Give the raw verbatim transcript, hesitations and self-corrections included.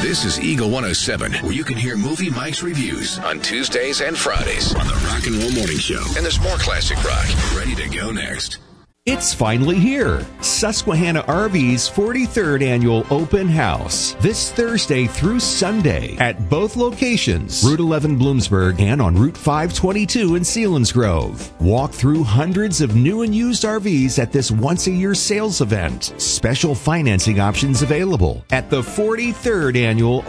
This is Eagle one oh seven, where you can hear Movie Mike's reviews on Tuesdays and Fridays on the Rock and Roll Morning Show. And there's more classic rock ready to go next. It's finally here. Susquehanna R V's forty-third Annual Open House. This Thursday through Sunday at both locations, Route eleven Bloomsburg and on Route five twenty-two in Selinsgrove. Walk through hundreds of new and used R Vs at this once-a-year sales event. Special financing options available at the forty-third Annual